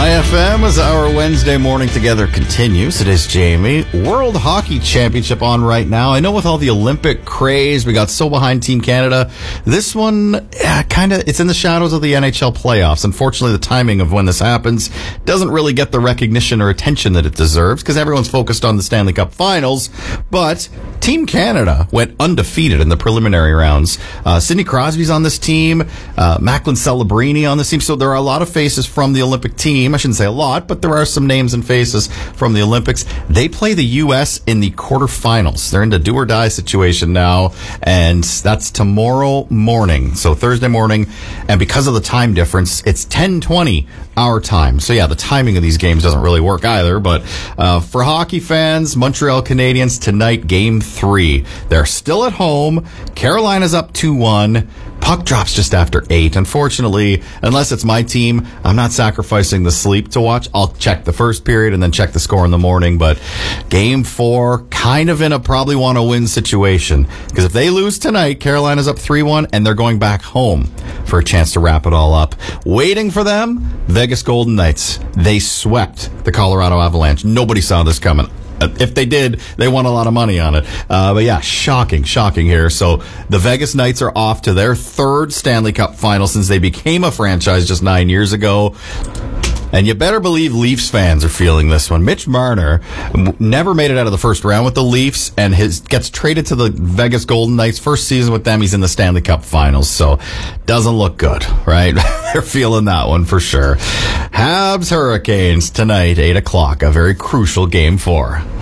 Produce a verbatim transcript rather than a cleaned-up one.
Hi F M as our Wednesday morning together continues. It is Jamie. World Hockey Championship on right now. I know with all the Olympic craze, we got so behind Team Canada. This one, yeah, kind of, it's in the shadows of the N H L playoffs. Unfortunately, the timing of when this happens doesn't really get the recognition or attention that it deserves because everyone's focused on the Stanley Cup Finals. But Team Canada went undefeated in the preliminary rounds. Uh, Sidney Crosby's on this team. Uh, Macklin Celebrini on this team. So there are a lot of faces from the Olympic team. I shouldn't say a lot, but there are some names and faces from the Olympics. They play the U S in the quarterfinals. They're in the do or die situation now, and that's tomorrow morning. So Thursday morning, and because of the time difference, it's ten twenty our time. So yeah, the timing of these games doesn't really work either, but uh, for hockey fans, Montreal Canadiens tonight, game three. They're still at home. Carolina's up two one. Puck drops just after eight. Unfortunately, unless it's my team, I'm not sacrificing the sleep to watch. I'll check the first period and then check the score in the morning. But game four, kind of in a probably want to win situation. Because if they lose tonight, Carolina's up three one, and they're going back home for a chance to wrap it all up. Waiting for them, Vegas Golden Knights. They swept the Colorado Avalanche. Nobody saw this coming. If they did, they won a lot of money on it. Uh, but yeah, shocking, shocking here. So the Vegas Knights are off to their third Stanley Cup final since they became a franchise just nine years ago. And you better believe Leafs fans are feeling this one. Mitch Marner never made it out of the first round with the Leafs and his gets traded to the Vegas Golden Knights. First season with them, he's in the Stanley Cup Finals. So doesn't look good, right? They're feeling that one for sure. Habs Hurricanes tonight, eight o'clock, a very crucial game four.